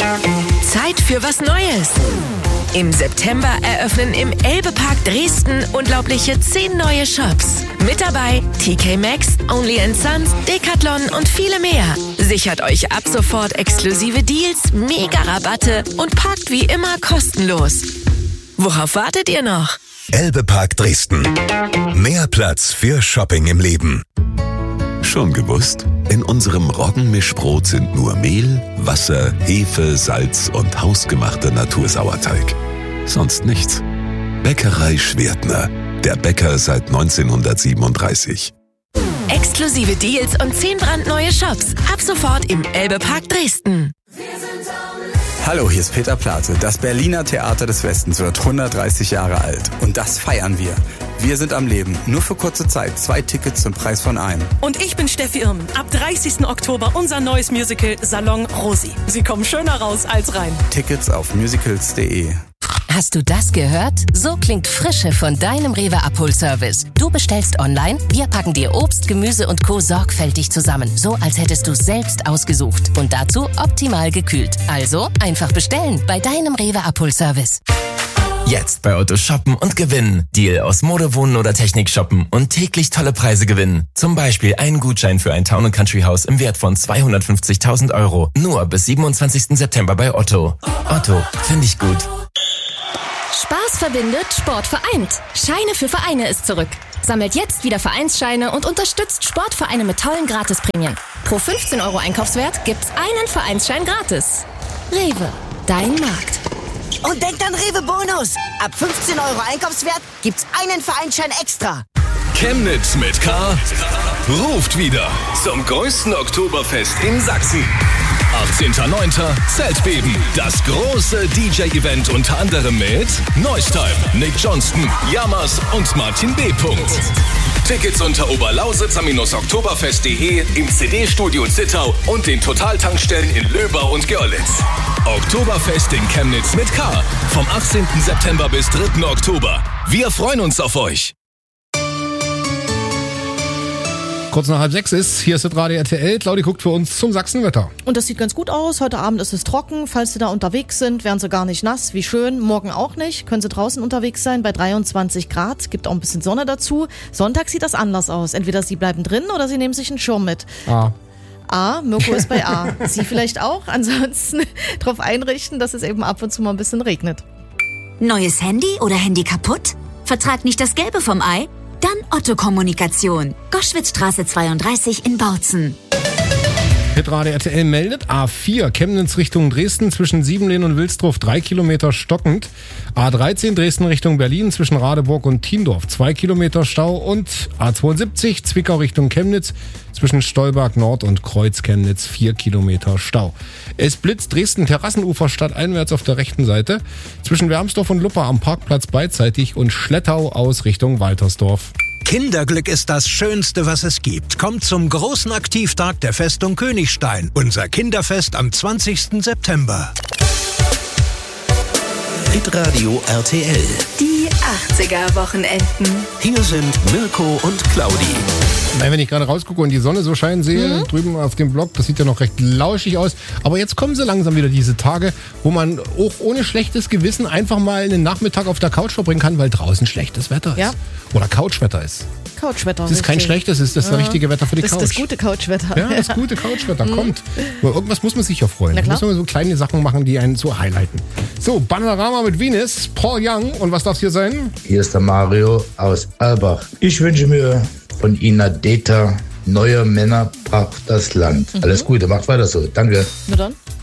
Zeit für was Neues. Im September eröffnen im Elbe-Park Dresden unglaubliche 10 neue Shops. Mit dabei TK Maxx, Only & Sons, Decathlon und viele mehr. Sichert euch ab sofort exklusive Deals, Mega-Rabatte und parkt wie immer kostenlos. Worauf wartet ihr noch? Elbe-Park Dresden. Mehr Platz für Shopping im Leben. Schon gewusst? In unserem Roggenmischbrot sind nur Mehl, Wasser, Hefe, Salz und hausgemachter Natursauerteig. Sonst nichts. Bäckerei Schwertner. Der Bäcker seit 1937. Exklusive Deals und 10 brandneue Shops. Ab sofort im Elbe-Park Dresden. Hallo, hier ist Peter Plate. Das Berliner Theater des Westens wird 130 Jahre alt. Und das feiern wir. Wir sind am Leben. Nur für kurze Zeit. 2 Tickets zum Preis von einem. Und ich bin Steffi Irm. Ab 30. Oktober unser neues Musical Salon Rosi. Sie kommen schöner raus als rein. Tickets auf musicals.de. Hast du das gehört? So klingt Frische von deinem Rewe Abholservice. Du bestellst online, wir packen dir Obst, Gemüse und Co. sorgfältig zusammen. So, als hättest du es selbst ausgesucht. Und dazu optimal gekühlt. Also einfach bestellen bei deinem Rewe Abholservice. Jetzt bei Otto shoppen und gewinnen. Deal aus Mode, Wohnen oder Technik shoppen und täglich tolle Preise gewinnen. Zum Beispiel einen Gutschein für ein Town & Country Haus im Wert von 250.000 €. Nur bis 27. September bei Otto. Otto, finde ich gut. Spaß verbindet, Sport vereint. Scheine für Vereine ist zurück. Sammelt jetzt wieder Vereinsscheine und unterstützt Sportvereine mit tollen Gratisprämien. Pro 15 € Einkaufswert gibt's einen Vereinsschein gratis. Rewe, dein Markt. Und denkt an Rewe Bonus. Ab 15 € Einkaufswert gibt's einen Vereinsschein extra. Chemnitz mit K ruft wieder zum größten Oktoberfest in Sachsen. 18.09. Zeltbeben. Das große DJ-Event unter anderem mit Neustime, Nick Johnston, Yamas und Martin B. Tickets unter oberlausitzer-oktoberfest.de, im CD-Studio Zittau und den Totaltankstellen in Löbau und Görlitz. Oktoberfest in Chemnitz mit K. Vom 18. September bis 3. Oktober. Wir freuen uns auf euch. Kurz nach 5:30 ist, hier ist das Radio RTL. Claudi guckt für uns zum Sachsenwetter. Und das sieht ganz gut aus. Heute Abend ist es trocken. Falls Sie da unterwegs sind, werden Sie gar nicht nass. Wie schön. Morgen auch nicht. Können Sie draußen unterwegs sein bei 23 Grad. Gibt auch ein bisschen Sonne dazu. Sonntag sieht das anders aus. Entweder Sie bleiben drin oder Sie nehmen sich einen Schirm mit. Mirko ist bei A. Sie vielleicht auch. Ansonsten darauf einrichten, dass es eben ab und zu mal ein bisschen regnet. Neues Handy oder Handy kaputt? Vertrag nicht das Gelbe vom Ei? Dann Otto Kommunikation. Goschwitzstraße 32 in Bautzen. Hitradio RTL meldet A4 Chemnitz Richtung Dresden zwischen Siebenlehn und Wilsdruff 3 Kilometer stockend. A13 Dresden Richtung Berlin zwischen Radeburg und Thiendorf 2 Kilometer Stau. Und A72 Zwickau Richtung Chemnitz zwischen Stolberg Nord und Kreuz Chemnitz 4 Kilometer Stau. Es blitzt Dresden Terrassenufer stadteinwärts auf der rechten Seite zwischen Wermsdorf und Luppa am Parkplatz beidseitig und Schlettau aus Richtung Waltersdorf. Kinderglück ist das Schönste, was es gibt. Kommt zum großen Aktivtag der Festung Königstein. Unser Kinderfest am 20. September. Hitradio RTL. Die 80er-Wochenenden. Hier sind Mirko und Claudi. Wenn ich gerade rausgucke und die Sonne so scheinen sehe, drüben auf dem Block, das sieht ja noch recht lauschig aus. Aber jetzt kommen so langsam wieder diese Tage, wo man auch ohne schlechtes Gewissen einfach mal einen Nachmittag auf der Couch verbringen kann, weil draußen schlechtes Wetter ist. Ja. Oder Couchwetter ist. Couchwetter. Das ist kein schlechtes, das ist das richtige Wetter für die Couch. Das ist das gute Couchwetter. Ja, das gute Couchwetter kommt. Aber irgendwas muss man sich ja freuen. Na klar. Da muss man so kleine Sachen machen, die einen so highlighten. So, Panorama mit Venus, Paul Young. Und was darf hier sein? Hier ist der Mario aus Albach. Ich wünsche mir von Ina Deta, neue Männer braucht das Land. Alles Gute, macht weiter so. Danke. Na dann.